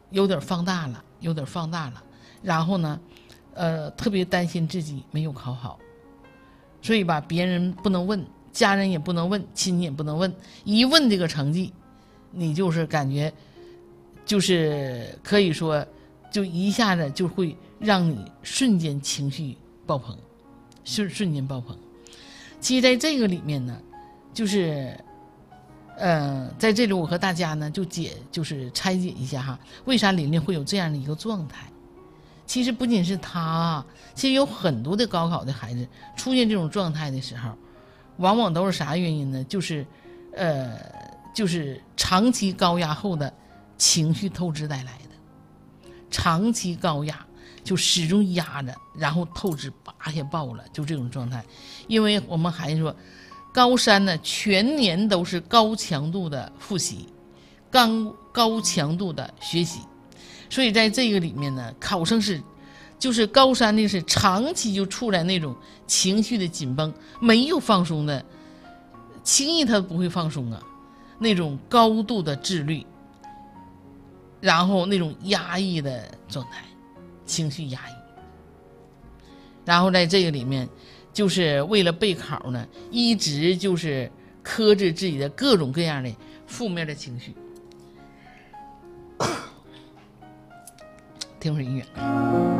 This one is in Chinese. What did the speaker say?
有点放大了，然后呢，特别担心自己没有考好，所以吧，别人不能问，家人也不能问，亲戚也不能问，一问这个成绩，你就是感觉，就是可以说，就一下子就会让你瞬间情绪爆棚，瞬间爆棚。其实在这个里面呢，就是在这里我和大家呢就是拆解一下哈，为啥琳琳会有这样的一个状态。其实不仅是她啊，其实有很多的高考的孩子出现这种状态的时候，往往都是啥原因呢？就是长期高压后的情绪透支带来的。长期高压就始终压着，然后透支拔下爆了，就这种状态。因为我们还说高三呢全年都是高强度的复习，高强度的学习，所以在这个里面呢，考生就是高三的是长期就处在那种情绪的紧绷，没有放松的，轻易他不会放松啊，那种高度的自律，然后那种压抑的状态，情绪压抑，然后在这个里面就是为了备考呢，一直就是克制自己的各种各样的负面的情绪。听会儿音乐。